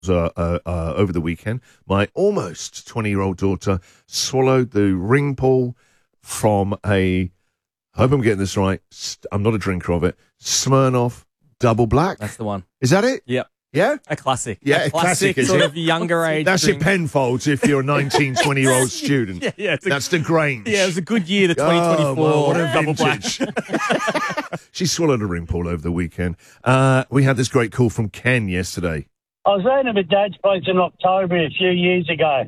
over the weekend. My almost 20-year-old daughter swallowed the ring pull from I hope I'm getting this right, I'm not a drinker of it, Smirnoff Double Black. That's the one. Is that it? Yep. Yeah? A classic. Yeah, a classic is sort it? of younger age That's drink. your Penfolds if you're a 19, 20-year-old student. Yeah. That's the Grange. Yeah, it was a good year, the 2024 well, what a Double Black. vintage. She swallowed a ring pull over the weekend. We had this great call from Ken yesterday. I was staying at my dad's place in October a few years ago,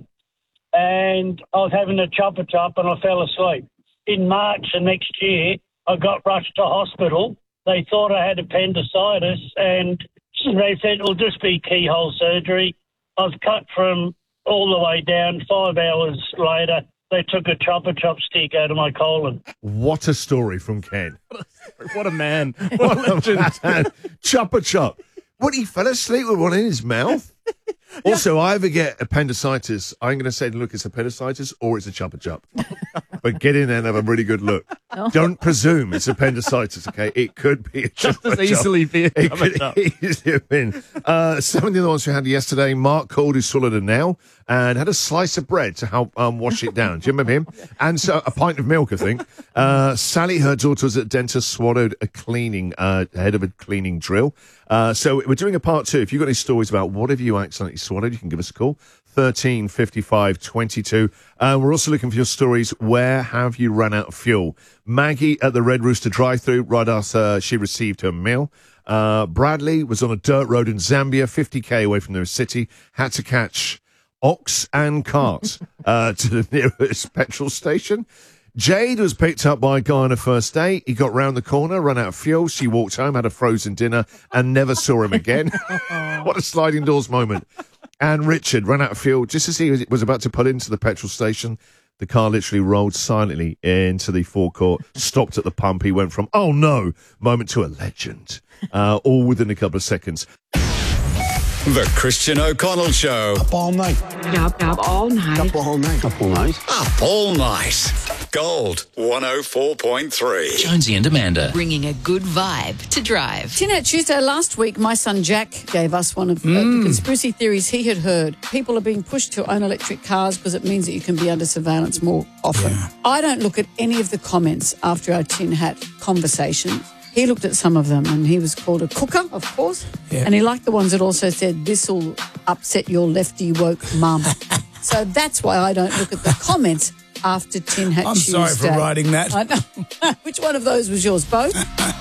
and I was having a chopper chop and I fell asleep. In March the next year, I got rushed to hospital. They thought I had appendicitis, and they said it'll just be keyhole surgery. I was cut from all the way down. 5 hours later, they took a chopper chop stick out of my colon. What a story from Ken. What a man. What a legend. Man. Chopper chop. What, he fell asleep with one in his mouth? Also, I ever get appendicitis, I'm going to say, look, it's appendicitis or it's a chopper chop. But get in there and have a really good look. Oh. Don't presume it's appendicitis, okay? It could be a chopper chop. Just as easily be a It chopper could chop. easily have been. Some of the other ones we had yesterday, Mark called, who swallowed a nail and had a slice of bread to help wash it down. Do you remember him? And so a pint of milk, I think. Sally, her daughter was at dentist, swallowed a cleaning, head of a cleaning drill. So we're doing a part 2. If you've got any stories about what have you accidentally swallowed, you can give us a call. 13 55 22. We're also looking for your stories. Where have you run out of fuel? Maggie at the Red Rooster drive-thru right after she received her meal. Bradley was on a dirt road in Zambia, 50k away from the city, had to catch ox and cart to the nearest petrol station. Jade was picked up by a guy on a first date. He got round the corner, ran out of fuel. She walked home, had a frozen dinner, and never saw him again. What a sliding doors moment. And Richard ran out of fuel just as he was about to pull into the petrol station. The car literally rolled silently into the forecourt, stopped at the pump. He went from, oh no, moment to a legend, all within a couple of seconds. The Christian O'Connell Show. Up all night. Up all night. Up all night. Up all night. Up all night. Gold 104.3. Jonesy and Amanda. Bringing a good vibe to drive. Tinette Tuesday last week, my son Jack gave us one of the conspiracy theories he had heard. People are being pushed to own electric cars because it means that you can be under surveillance more often. Yeah. I don't look at any of the comments after our tin hat conversations. He looked at some of them and he was called a cooker, of course. Yeah. And he liked the ones that also said, this'll upset your lefty woke mum. So that's why I don't look at the comments after Tin Hat I'm Tuesday. sorry for writing that. I know. Which one of those was yours? Both?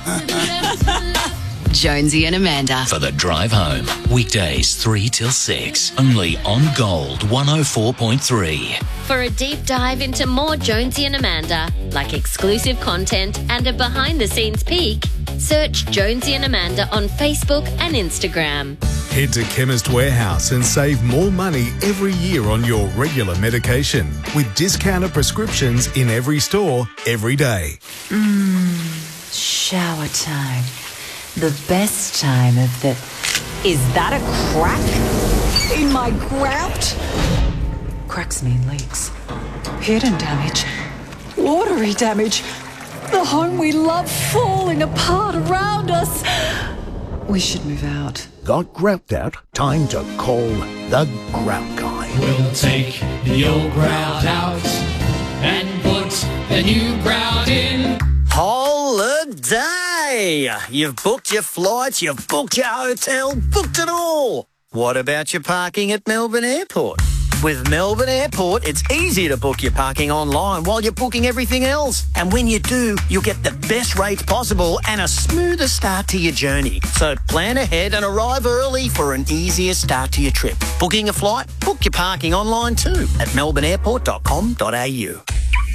Jonesy and Amanda. For the drive home. Weekdays 3 till 6. Only on Gold 104.3. For a deep dive into more Jonesy and Amanda, like exclusive content and a behind-the-scenes peek, search Jonesy and Amanda on Facebook and Instagram. Head to Chemist Warehouse and save more money every year on your regular medication with discounted prescriptions in every store, every day. Shower time. The best time of the... Is that a crack in my grout? Cracks mean leaks. Hidden damage. Watery damage. The home we love falling apart around us. We should move out. Got grout out? Time to call the Grout Guy. We'll take the old grout out and put the new grout in. Holiday! You've booked your flights, you've booked your hotel, booked it all. What about your parking at Melbourne Airport? With Melbourne Airport, it's easy to book your parking online while you're booking everything else. And when you do, you'll get the best rates possible and a smoother start to your journey. So plan ahead and arrive early for an easier start to your trip. Booking a flight? Book your parking online too at melbourneairport.com.au.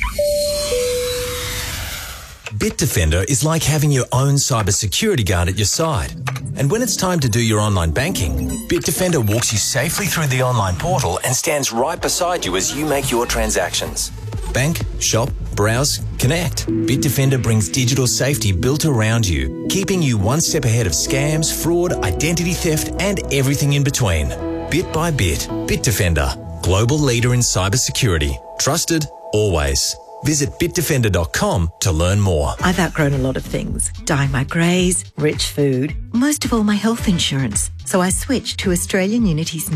Bitdefender is like having your own cybersecurity guard at your side. And when it's time to do your online banking, Bitdefender walks you safely through the online portal and stands right beside you as you make your transactions. Bank, shop, browse, connect. Bitdefender brings digital safety built around you, keeping you one step ahead of scams, fraud, identity theft, and everything in between. Bit by bit, Bitdefender, global leader in cybersecurity. Trusted, always. Visit bitdefender.com to learn more. I've outgrown a lot of things. Dyeing my greys, rich food, most of all my health insurance. So I switched to Australian Unity's